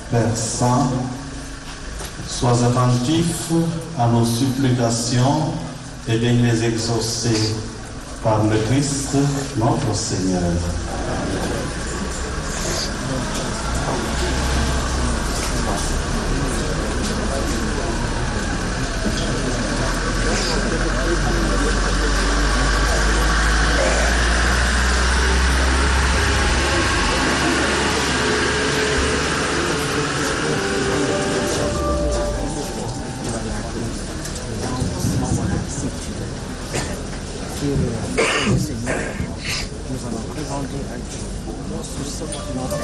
Père Saint, sois attentif à nos supplications et viens les exaucer par le Christ notre Seigneur. Seigneur, nous allons présenter à Dieu nos soucis, nos